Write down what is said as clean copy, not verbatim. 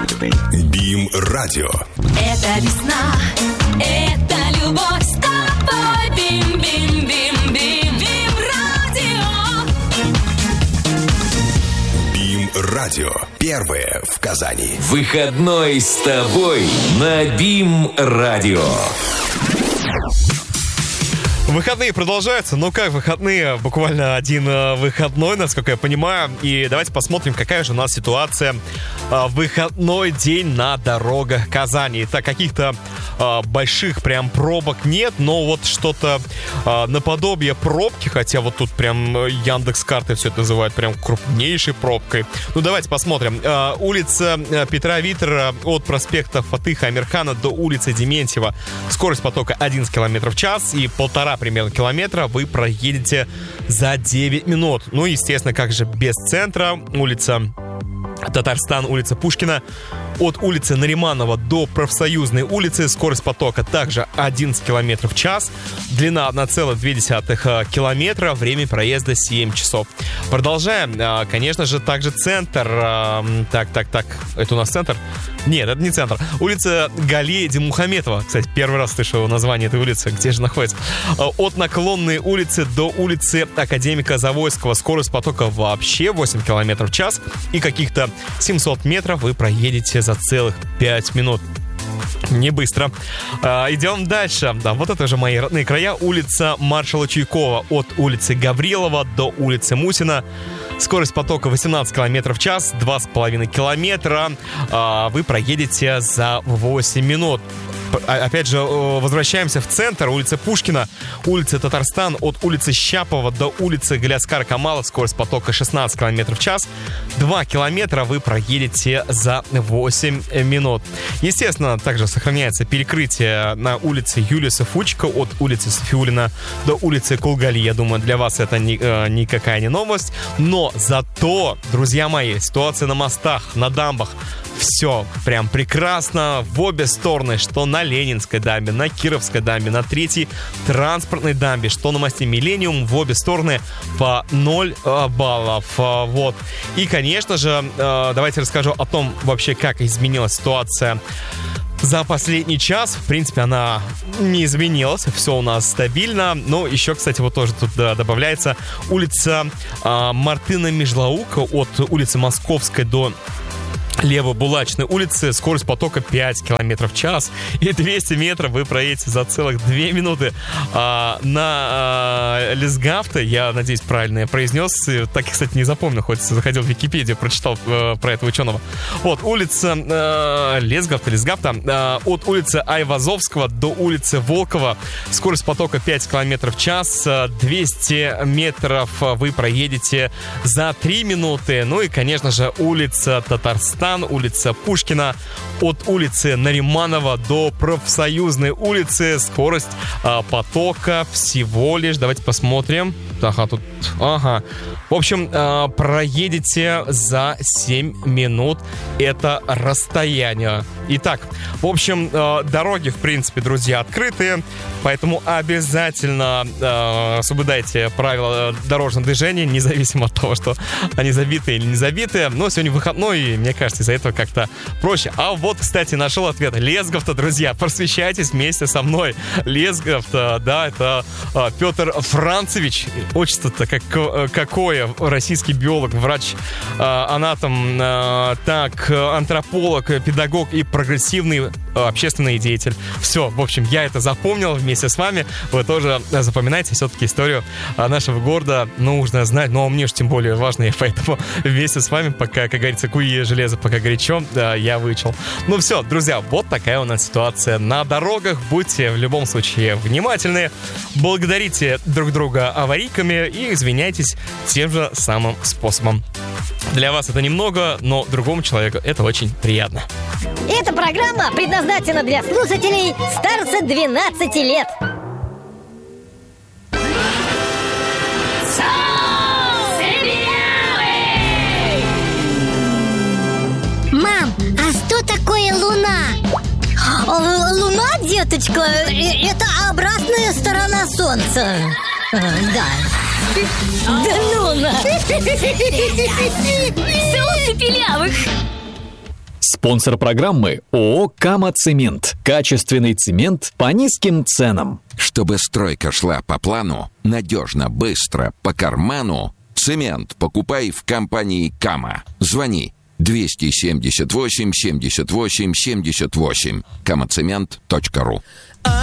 БИМ-радио. Это весна, это любовь с тобой. Бим-бим-бим-бим-бим-радио. БИМ-радио. Первое в Казани. Выходной с тобой на БИМ-радио. Выходные продолжаются, но как выходные? Буквально один выходной, насколько я понимаю. И давайте посмотрим, какая же у нас ситуация в выходной день на дорогах Казани. Так, каких-то больших прям пробок нет, но вот что-то наподобие пробки, хотя вот тут прям Яндекс.Карты все это называют прям крупнейшей пробкой. Ну, давайте посмотрим. Улица Петра Виттера от проспекта Фатыха Амирхана до улицы Дементьева. Скорость потока 11 км в час и 1,5 примерно километра вы проедете за 9 минут. Ну, естественно, как же без центра. Улица Татарстан, улица Пушкина. От улицы Нариманова до Профсоюзной улицы скорость потока также 11 км в час. Длина 1,2 километра. Время проезда 7 часов. Продолжаем. Конечно же, также центр. Так. Это у нас центр? Нет, это не центр. Улица Галии Димухаметова. Кстати, первый раз слышу название этой улицы. Где же находится? От Наклонной улицы до улицы Академика Завойского. Скорость потока вообще 8 км в час. И каких-то 700 метров вы проедете за целых 5 минут. Не быстро. Идем дальше. Да, вот это же мои родные края. Улица Маршала Чуйкова. От улицы Гаврилова до улицы Мусина. Скорость потока 18 км в час. 2,5 километра вы проедете за 8 минут. Опять же, возвращаемся в центр. Улица Пушкина, улица Татарстан. От улицы Щапова до улицы Галяскара Камала. Скорость потока 16 км в час. 2 километра вы проедете за 8 минут. Естественно, также сохраняется перекрытие на улице Юлиуса Фучика. От улицы Софиуллина до улицы Кулгали. Я думаю, для вас это никакая не новость. Но зато, друзья мои, ситуация на мостах, на дамбах. Все прям прекрасно в обе стороны, что на Ленинской дамбе, на Кировской дамбе, на 3-й транспортной дамбе, что на мосте Миллениум, в обе стороны по 0 баллов. Вот. И, конечно же, давайте расскажу о том вообще, как изменилась ситуация за последний час. В принципе, она не изменилась, все у нас стабильно. Но еще, кстати, вот тоже тут добавляется улица Мартына Межлаука от улицы Московской до Лево-Булачной улицы. Скорость потока 5 км в час. И 200 метров вы проедете за целых 2 минуты. На Лесгафта, я надеюсь, правильно я произнес. Так, кстати, не запомнил, хоть заходил в Википедию, прочитал про этого ученого. Вот, улица Лесгафта. От улицы Айвазовского до улицы Волкова. Скорость потока 5 км в час. 200 метров вы проедете за 3 минуты. Ну и, конечно же, улица Татарстан, улица Пушкина. От улицы Нариманова до Профсоюзной улицы. Скорость потока всего лишь, давайте посмотрим. Ага. В общем, проедете за 7 минут это расстояние. Итак, в общем, дороги, в принципе, друзья, открытые. Поэтому обязательно соблюдайте правила дорожного движения, независимо от того, что они забиты или не забиты. Но сегодня выходной, и мне кажется, из-за этого как-то проще. А вот, кстати, нашел ответ. Лесгафта, друзья, просвещайтесь вместе со мной. Лесгафта, да, это Петр Францевич. Отчество-то какое? Российский биолог, врач, анатом, антрополог, педагог и прогрессивный общественный деятель. Все, в общем, я это запомнил вместе с вами. Вы тоже запоминайте все-таки историю нашего города. Нужно знать, но мне уж тем более важно, и поэтому вместе с вами, пока, как говорится, куи железо, пока горячо, да, я вычел. Ну все, друзья, вот такая у нас ситуация на дорогах. Будьте в любом случае внимательны, благодарите друг друга аварийками и извиняйтесь тем же самым способом. Для вас это немного, но другому человеку это очень приятно. Эта программа предназначена для слушателей старше 12 лет. Мам, а что такое Луна? Луна, деточка, это обратная сторона Солнца. Да. Да ну на! Село Пепелявых. Спонсор программы ООО «Кама-Цемент». Качественный цемент по низким ценам. Чтобы стройка шла по плану, надежно, быстро, по карману, цемент покупай в компании «Кама». Звони 278 78 78. kamacement.ru.